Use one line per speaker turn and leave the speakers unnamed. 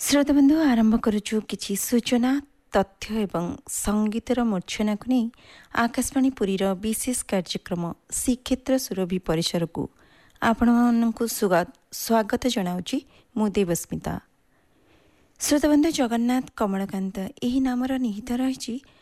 श्रोताबन्धु आरंभ करुछु किछि सूचना तथ्य एवं संगीतर मूर्छनाକୁ ନେଇ आकाशवाणी पुरीर विशेष कार्यक्रम श्रीक्षेत्र सुरभि परिसरକୁ आपणମାନଙ୍କୁ स्वागत जनाउछि मु देवस्मिता। श्रोताबन्धु जगन्नाथ कमलकान्त ଏହି ନାମର ନିହିତ ରହିଛି